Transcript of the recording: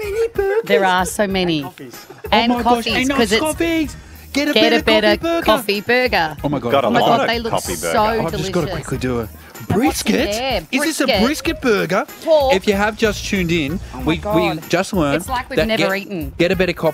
many burgers. There are so many. And oh my coffees. gosh, and Because it's coffees. Get a better coffee burger. Oh my God. Got a Oh my lot God, of they look coffee so burger. I've just got to delicious. quickly do a what's in brisket. there? Is this a Brisket. brisket burger? Pork. If you have just tuned in, Oh my we God. just learned It's like we've that never eaten. Get a better coffee.